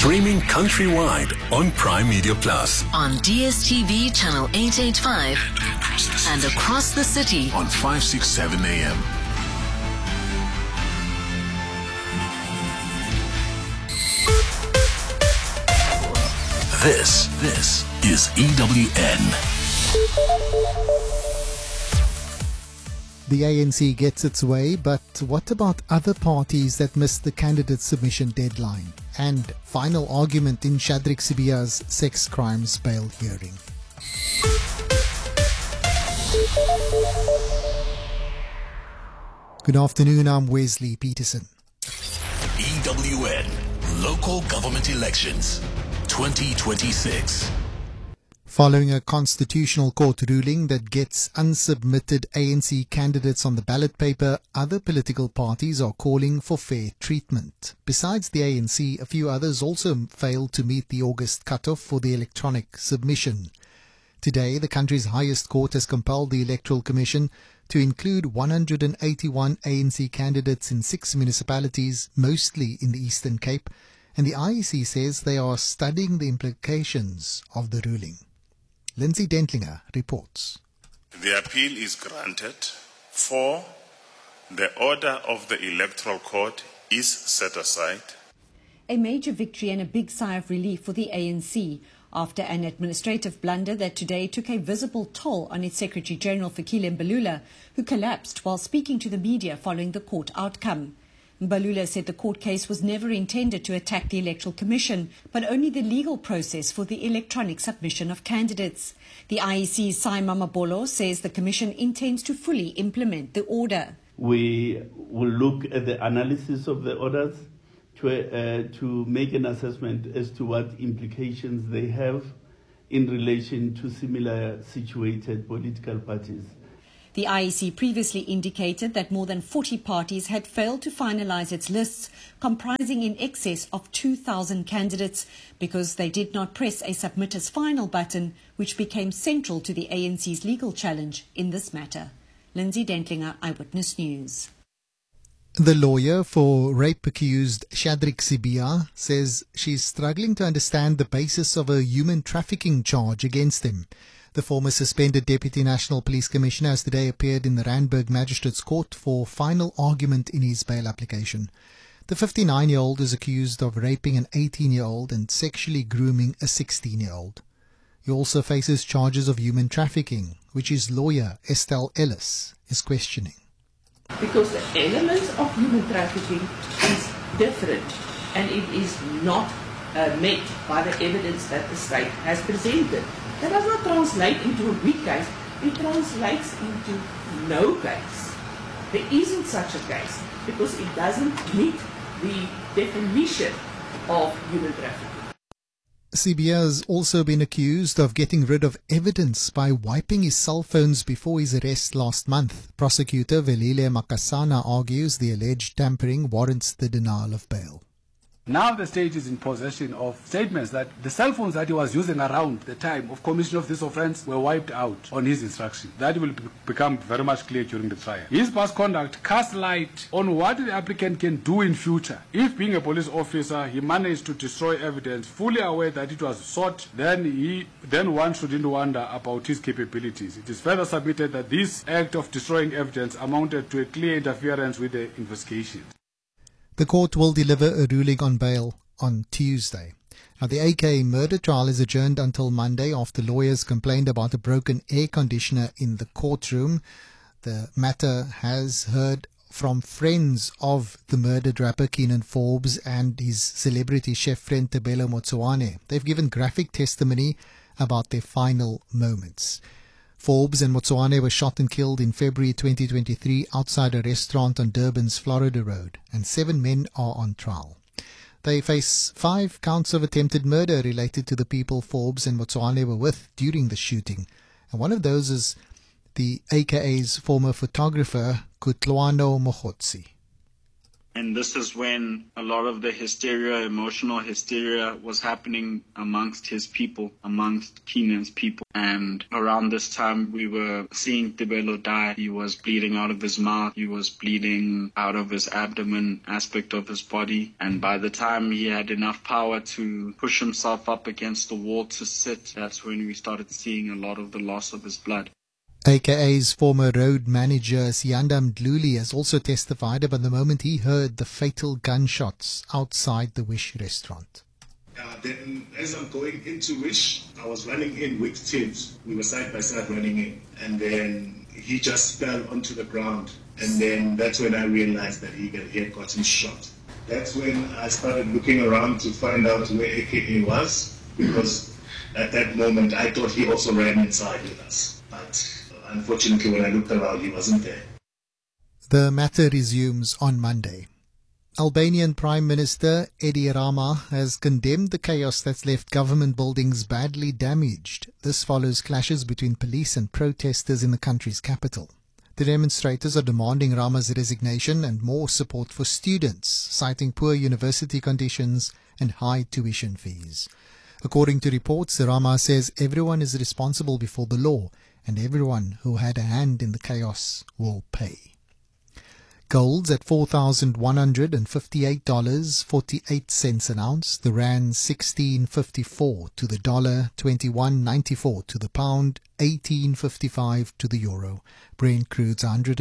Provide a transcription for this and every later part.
Streaming countrywide on Prime Media Plus. On DSTV channel 885 and across the city On 567 AM. This is EWN. The ANC gets its way, but what about other parties that missed the candidate submission deadline? And final argument in Shadrack Sibiya's sex crimes bail hearing. Good afternoon, I'm Wesley Peterson. EWN Local Government Elections 2026. Following a constitutional court ruling that gets unsubmitted ANC candidates on the ballot paper, other political parties are calling for fair treatment. Besides the ANC, a few others also failed to meet the August cutoff for the electronic submission. Today, the country's highest court has compelled the Electoral Commission to include 181 ANC candidates in 6 municipalities, mostly in the Eastern Cape, and the IEC says they are studying the implications of the ruling. Lindsay Dentlinger reports. The appeal is granted. 4. The order of the Electoral Court is set aside. A major victory and a big sigh of relief for the ANC after an administrative blunder that today took a visible toll on its Secretary-General Fikile Mbalula, who collapsed while speaking to the media following the court outcome. Mbalula said the court case was never intended to attack the Electoral Commission, but only the legal process for the electronic submission of candidates. The IEC's Sai Mamabolo says the Commission intends to fully implement the order. We will look at the analysis of the orders to make an assessment as to what implications they have in relation to similar situated political parties. The IEC previously indicated that more than 40 parties had failed to finalize its lists, comprising in excess of 2,000 candidates, because they did not press a submit as final button, which became central to the ANC's legal challenge in this matter. Lindsay Dentlinger, Eyewitness News. The lawyer for rape-accused Shadrack Sibiya says she's struggling to understand the basis of a human trafficking charge against him. The former suspended Deputy National Police Commissioner has today appeared in the Randburg Magistrates Court for final argument in his bail application. The 59-year-old is accused of raping an 18-year-old and sexually grooming a 16-year-old. He also faces charges of human trafficking, which his lawyer, Estelle Ellis, is questioning. Because the element of human trafficking is different and it is not met by the evidence that the state has presented. That does not translate into a weak case, it translates into no case. There isn't such a case because it doesn't meet the definition of human trafficking. Sibiya has also been accused of getting rid of evidence by wiping his cell phones before his arrest last month. Prosecutor Velile Makasana argues the alleged tampering warrants the denial of bail. Now the state is in possession of statements that the cell phones that he was using around the time of commission of this offence were wiped out on his instruction. That will become very much clear during the trial. His past conduct casts light on what the applicant can do in future. If being a police officer, he managed to destroy evidence, fully aware that it was sought, then one shouldn't wonder about his capabilities. It is further submitted that this act of destroying evidence amounted to a clear interference with the investigation. The court will deliver a ruling on bail on Tuesday. Now, the AK murder trial is adjourned until Monday after lawyers complained about a broken air conditioner in the courtroom. The matter has heard from friends of the murdered rapper Keenan Forbes and his celebrity chef friend Tebelo Motsoane. They've given graphic testimony about their final moments. Forbes and Motsoane were shot and killed in February 2023 outside a restaurant on Durban's Florida Road, and 7 men are on trial. They face 5 counts of attempted murder related to the people Forbes and Motsoane were with during the shooting. And one of those is the AKA's former photographer, Kutlwano Mogotsi. And this is when a lot of the hysteria, emotional hysteria, was happening amongst his people, amongst Kenan's people. And around this time, we were seeing Tebelo die. He was bleeding out of his mouth. He was bleeding out of his abdomen aspect of his body. And by the time he had enough power to push himself up against the wall to sit, that's when we started seeing a lot of the loss of his blood. AKA's former road manager Siyanda Mdluli has also testified about the moment he heard the fatal gunshots outside the Wish restaurant. Then as I'm going into Wish, I was running in with Tibbs. We were side by side running in. And then he just fell onto the ground. And then that's when I realized that he had gotten shot. That's when I started looking around to find out where AKA was. Because at that moment, I thought he also ran inside with us. But unfortunately, when I looked around, he wasn't there. The matter resumes on Monday. Albanian Prime Minister Edi Rama has condemned the chaos that's left government buildings badly damaged. This follows clashes between police and protesters in the country's capital. The demonstrators are demanding Rama's resignation and more support for students, citing poor university conditions and high tuition fees. According to reports, Rama says everyone is responsible before the law and everyone who had a hand in the chaos will pay. Gold's at $4,158.48 an ounce, the rand 16.54 to the dollar, 21.94 to the pound, 18.55 to the euro. Brent crude's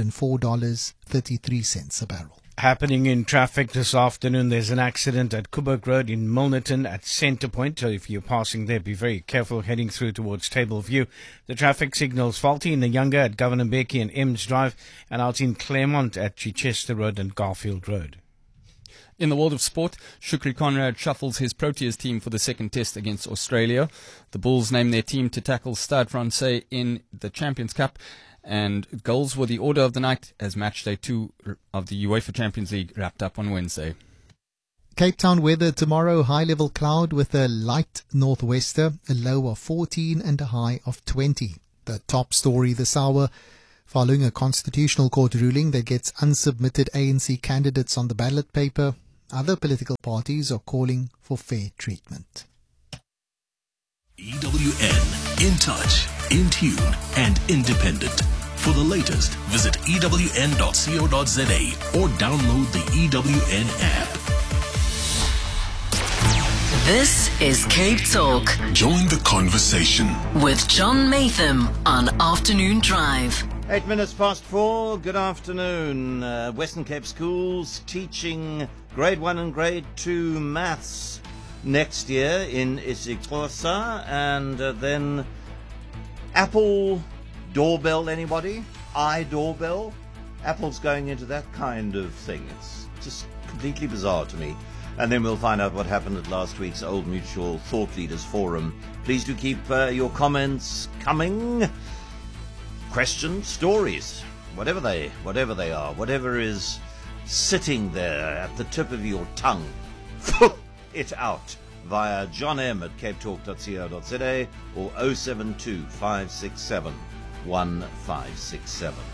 $104.33 a barrel. Happening in traffic this afternoon, there's an accident at Kuburg Road in Milnerton at Centrepoint. So if you're passing there, be very careful heading through towards Tableview. The traffic signal's faulty in the Younger at Governor Mbeki and Ems Drive, and out in Claremont at Chichester Road and Garfield Road. In the world of sport, Shukri Conrad shuffles his Proteas team for the second test against Australia. The Bulls name their team to tackle Stade Francais in the Champions Cup. And goals were the order of the night as match day 2 of the UEFA Champions League wrapped up on Wednesday. Cape Town weather tomorrow, high-level cloud with a light northwester, a low of 14 and a high of 20. The top story this hour, following a constitutional court ruling that gets unsubmitted ANC candidates on the ballot paper, other political parties are calling for fair treatment. EWN, in touch, in tune, and independent. For the latest, visit ewn.co.za or download the EWN app. This is Cape Talk Join the conversation with John Matham on Afternoon Drive. 8 minutes past 4. Good afternoon. Western Cape Schools teaching grade 1 and grade 2 maths next year in isiXhosa, and then Apple doorbell, anybody? iDoorbell? Apple's going into that kind of thing. It's just completely bizarre to me. And then we'll find out what happened at last week's Old Mutual Thought Leaders Forum. Please do keep your comments coming. Questions, stories, whatever they are, whatever is sitting there at the tip of your tongue. It out via John M at capetalk.co.za or 072 567 1567.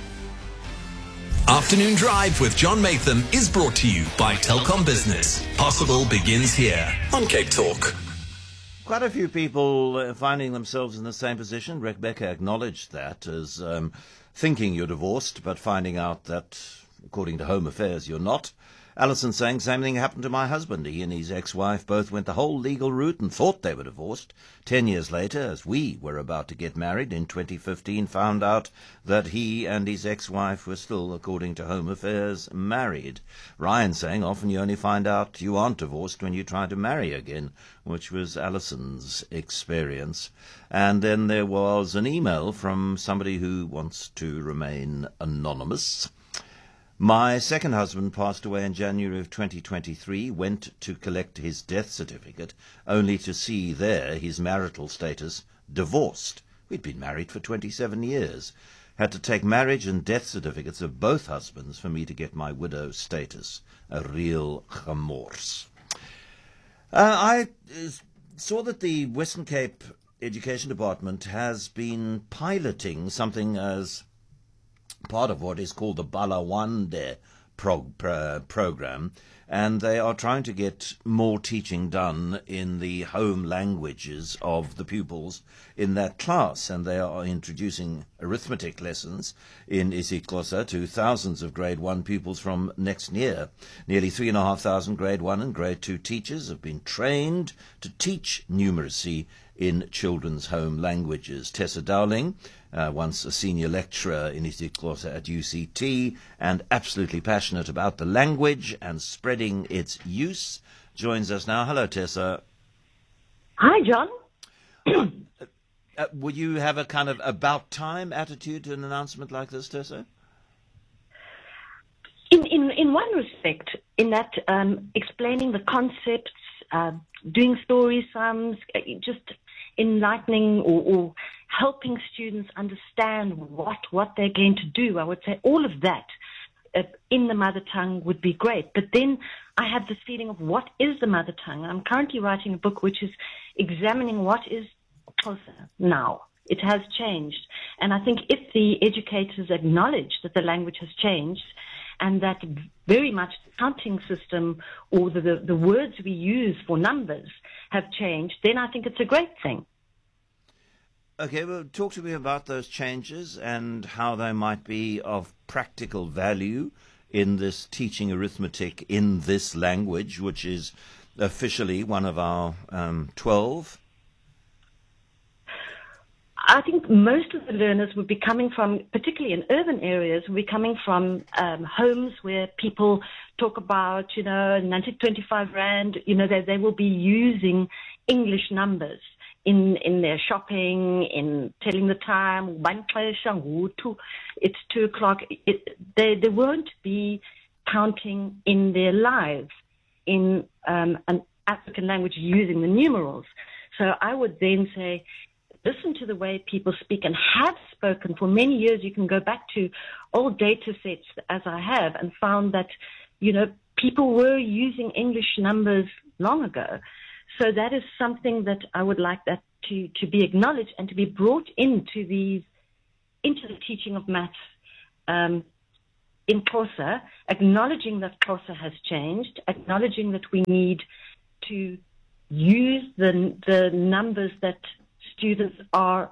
Afternoon Drive with John Matham is brought to you by Telkom Business. Possible begins here on Cape Talk. Quite a few people finding themselves in the same position. Rebecca acknowledged that as thinking you're divorced, but finding out that, according to Home Affairs, you're not. Alison saying, same thing happened to my husband. He and his ex-wife both went the whole legal route and thought they were divorced. 10 years later, as we were about to get married in 2015, found out that he and his ex-wife were still, according to Home Affairs, married. Ryan saying, often you only find out you aren't divorced when you try to marry again, which was Alison's experience. And then there was an email from somebody who wants to remain anonymous. My second husband passed away in January of 2023, went to collect his death certificate, only to see there his marital status divorced. We'd been married for 27 years. Had to take marriage and death certificates of both husbands for me to get my widow status. A real remorse. I saw that the Western Cape Education Department has been piloting something as part of what is called the Balawande program, and they are trying to get more teaching done in the home languages of the pupils in that class, and they are introducing arithmetic lessons in isiXhosa to thousands of grade 1 pupils from next year. Nearly 3,500 grade 1 and grade 2 teachers have been trained to teach numeracy in children's home languages. Tessa Dowling, once a senior lecturer in isiXhosa at UCT and absolutely passionate about the language and spreading its use, joins us now. Hello, Tessa. Hi, John. Would you have a kind of about time attitude to an announcement like this, Tessa? In one respect, in that explaining the concepts, doing story sums, just enlightening or helping students understand what they're going to do. I would say all of that in the mother tongue would be great. But then I have this feeling of what is the mother tongue? I'm currently writing a book which is examining what is Xhosa now. It has changed. And I think if the educators acknowledge that the language has changed and that very much the counting system or the words we use for numbers have changed, then I think it's a great thing. Okay, well, talk to me about those changes and how they might be of practical value in this teaching arithmetic in this language, which is officially one of our 12. I think most of the learners would be coming from, particularly in urban areas, would be coming from homes where people talk about, 1925 Rand, they will be using English numbers in their shopping, in telling the time, it's 2 o'clock. They won't be counting in their lives in an African language using the numerals. So I would then say, listen to the way people speak and have spoken for many years. You can go back to old data sets, as I have, and found that, people were using English numbers long ago. So that is something that I would like that to be acknowledged and to be brought into the teaching of maths in Xhosa, acknowledging that Xhosa has changed, acknowledging that we need to use the numbers that students are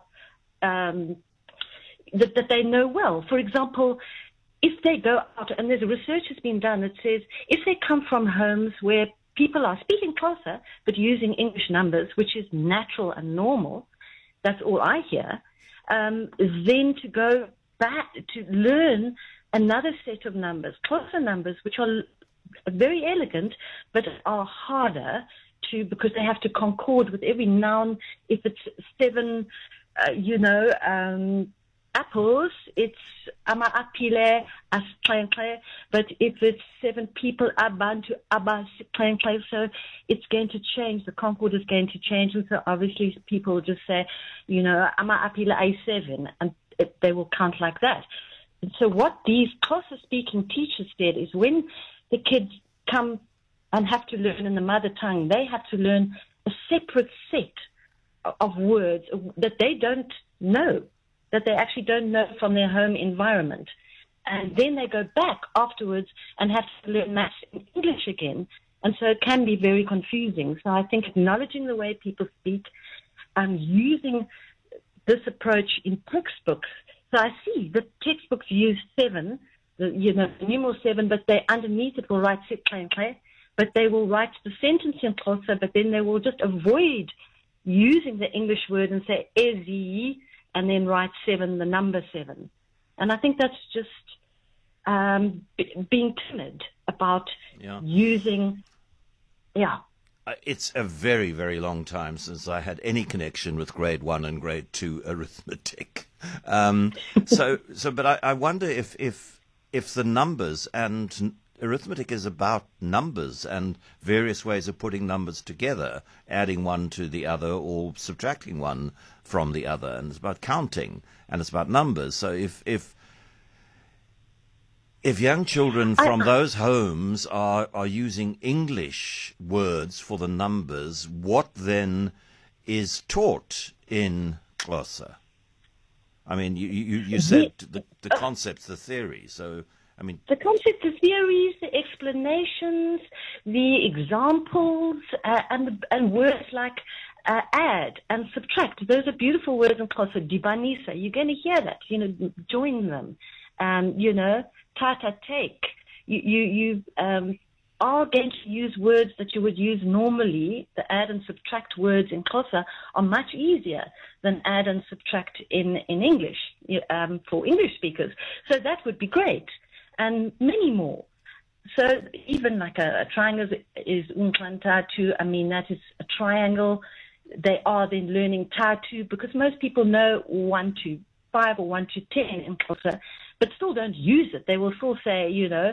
that they know well. For example, if they go out, and there's research has been done that says if they come from homes where people are speaking Xhosa but using English numbers, which is natural and normal, that's all I hear, then to go back to learn another set of numbers, Xhosa numbers, which are very elegant but are harder because they have to concord with every noun. If it's 7, apples, it's ama apile as klein. But if it's 7 people, abantu aba klein. So it's going to change. The concord is going to change, and so obviously people just say, ama apile a7, and they will count like that. And so what these Xhosa-speaking teachers did is when the kids come and have to learn in the mother tongue, they have to learn a separate set of words that they don't know, that they actually don't know from their home environment. And then they go back afterwards and have to learn maths in English again. And so it can be very confusing. So I think acknowledging the way people speak and using this approach in textbooks. So I see the textbooks use 7, the numeral 7, but they underneath it will write Klein. But they will write the sentence in Xhosa, but then they will just avoid using the English word and say ezi, and then write 7, the number 7. And I think that's just being timid about using, It's a very, very long time since I had any connection with grade 1 and grade 2 arithmetic. But I wonder if the numbers, and arithmetic is about numbers and various ways of putting numbers together, adding one to the other or subtracting one from the other, and it's about counting and it's about numbers. So if young children from those homes are using English words for the numbers, what then is taught in Xhosa? I mean, you said the concepts, the theory. So, I mean, the concept, the theories, the explanations, the examples, and words like add and subtract. Those are beautiful words in Xhosa. Dibanisa. You're going to hear that. Join them. Tata take. You are going to use words that you would use normally. The add and subtract words in Xhosa are much easier than add and subtract in English for English speakers. So that would be great, and many more. So even like a triangle is Tatu. I mean, that is a triangle. They are then learning Tatu because most people know 1 to 5 or 1 to 10 in Xhosa, but still don't use it. They will still say,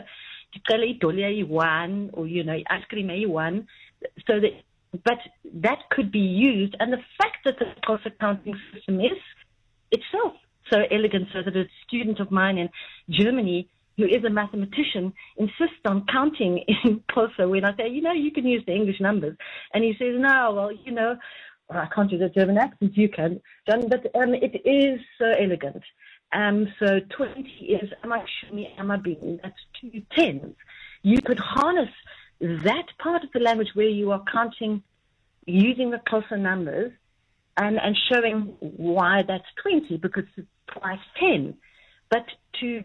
one, or ice cream one. So but that could be used, and the fact that the Xhosa counting system is itself so elegant, so that a student of mine in Germany, who is a mathematician, insists on counting in Xhosa when I say, you can use the English numbers, and he says, no, well, I can't do the German accent, you can, but it is so elegant. So 20 is Amashumi Amabing, that's 2 tens. You could harness that part of the language where you are counting using the Xhosa numbers and showing why that's 20, because it's twice 10. But to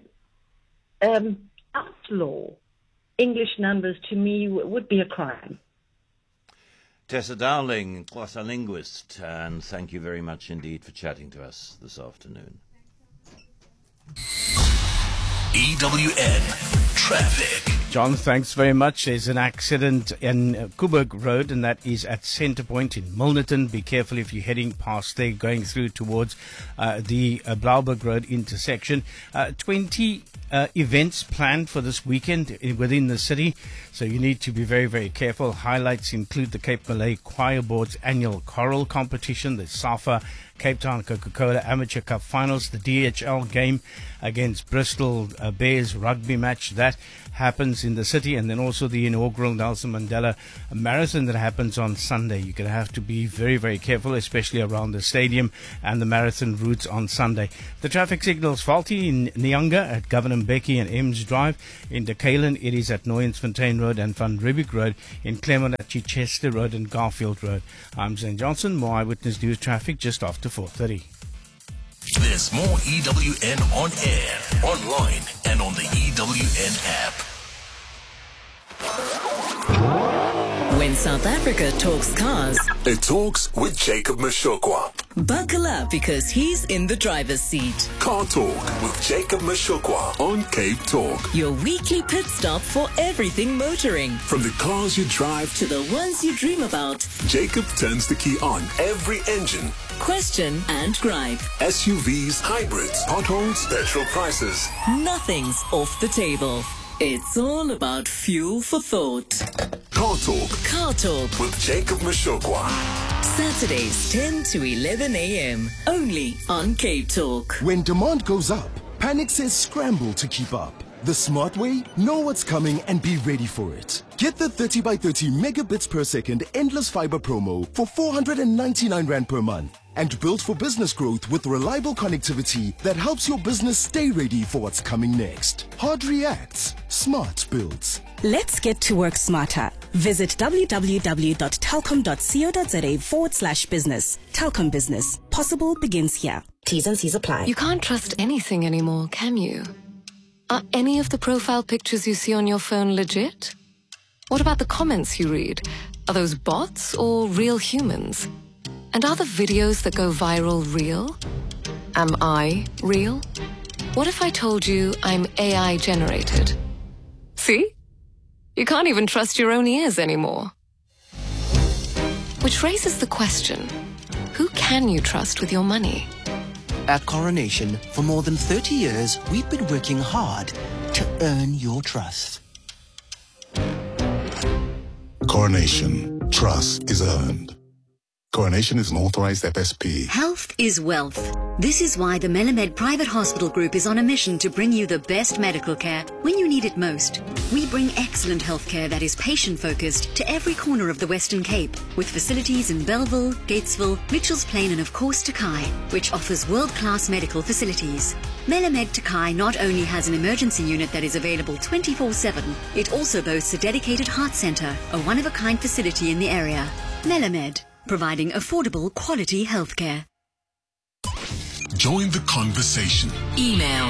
outlaw English numbers, to me, would be a crime. Tessa Dowling, Xhosa linguist, and thank you very much indeed for chatting to us this afternoon. EWN Traffic. John, thanks very much. There's an accident in Coburg Road, and that is at Centrepoint in Milnerton. Be careful if you're heading past there, going through towards the Blauberg Road intersection. 20 events planned for this weekend within the city, so you need to be very, very careful. Highlights include the Cape Malay Choir Board's annual choral competition, the SAFA Cape Town Coca-Cola Amateur Cup Finals, the DHL game against Bristol Bears rugby match. That happens in the city, and then also the inaugural Nelson Mandela Marathon that happens on Sunday. You're going to have to be very, very careful, especially around the stadium and the marathon routes on Sunday. The traffic signal's faulty in Nyanga at Governor Mbeki and Ems Drive. In Dekalen, it is at Nooiensfontein Road and Van Riebeeck Road. In Claremont at Chichester Road and Garfield Road. I'm Zane Johnson. More Eyewitness News traffic just after 4:30. There's more EWN on air, online, and on the EWN app. When South Africa talks cars, It talks with Jacob Mashokwa. buckle up because he's in the driver's seat. Car Talk with Jacob Mashokwa on Cape Talk. Your weekly pit stop for everything motoring. From the cars you drive to the ones you dream about. Jacob turns the key on every engine. Question and gripe. SUVs, hybrids, potholes, petrol prices. Nothing's off the table. It's all about fuel for thought. Car Talk. Car Talk with Jacob Mashokwa. Saturdays 10 to 11 a.m. Only on Cape Talk. When demand goes up, Panic says scramble to keep up. The smart way? Know what's coming and be ready for it. Get the 30 by 30 megabits per second endless fiber promo for 499 Rand per month. And build for business growth with reliable connectivity that helps your business stay ready for what's coming next. Hard reacts, smart builds. Let's get to work smarter. Visit www.telkom.co.za/business. Telkom Business. Possible begins here. T's and C's apply. You can't trust anything anymore, can you? Are any of the profile pictures you see on your phone legit? What about the comments you read? Are those bots or real humans? And are the videos that go viral real? Am I real? What if I told you I'm AI generated? See? You can't even trust your own ears anymore. Which raises the question, who can you trust with your money? At Coronation, for more than 30 years, we've been working hard to earn your trust. Coronation. Trust is earned. Coronation is an authorized FSP. Health is wealth. This is why the Melamed Private Hospital Group is on a mission to bring you the best medical care when you need it most. We bring excellent healthcare that is patient-focused to every corner of the Western Cape, with facilities in Belleville, Gatesville, Mitchells Plain and of course Takai, which offers world-class medical facilities. Melamed Takai not only has an emergency unit that is available 24/7, it also boasts a dedicated heart centre, a one-of-a-kind facility in the area. Melamed, providing affordable quality healthcare. Join the conversation. Email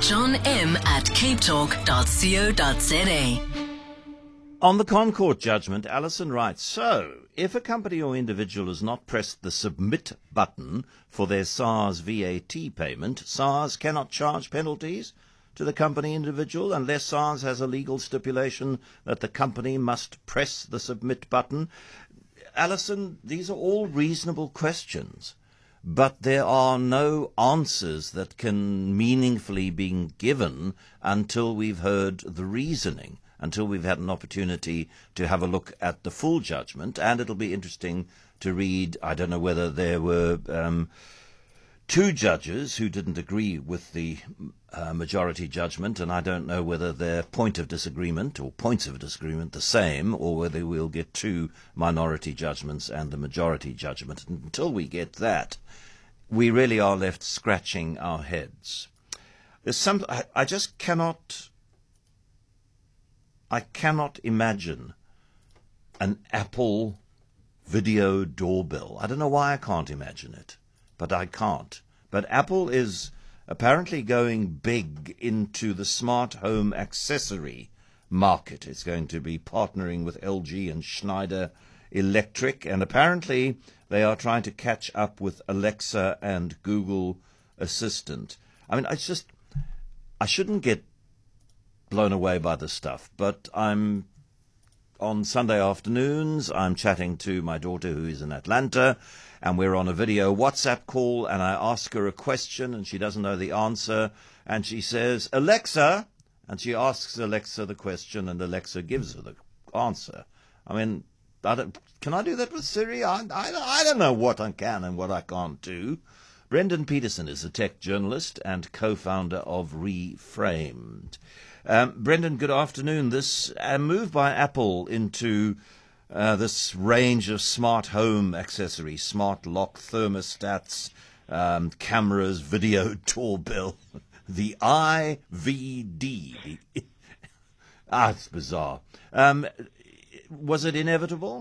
johnm@capetalk.co.za. On the Concord judgment, Alison writes, so, if a company or individual has not pressed the submit button for their SARS VAT payment, SARS cannot charge penalties to the company individual unless SARS has a legal stipulation that the company must press the submit button. Alison, these are all reasonable questions, but there are no answers that can meaningfully be given until we've heard the reasoning, until we've had an opportunity to have a look at the full judgment. And it'll be interesting to read, I don't know whether there were two judges who didn't agree with the majority judgment, and I don't know whether their point of disagreement or points of disagreement the same, or whether we'll get two minority judgments and the majority judgment. Until we get that, we really are left scratching our heads. There's I just cannot imagine an Apple video doorbell. I don't know why I can't imagine it, but I can't. But Apple is apparently going big into the smart home accessory market. It's going to be partnering with LG and Schneider Electric, and apparently they are trying to catch up with Alexa and Google Assistant. I mean, I shouldn't get blown away by this stuff, but on Sunday afternoons, I'm chatting to my daughter who is in Atlanta, and we're on a video WhatsApp call, and I ask her a question, and she doesn't know the answer, and she says, Alexa, and she asks Alexa the question, and Alexa gives her the answer. I mean, can I do that with Siri? I don't know what I can and what I can't do. Brendan Peterson is a tech journalist and co-founder of Reframed. Brendan, good afternoon. This move by Apple into this range of smart home accessories, smart lock thermostats, cameras, video doorbell, the IVD. It's bizarre. Was it inevitable?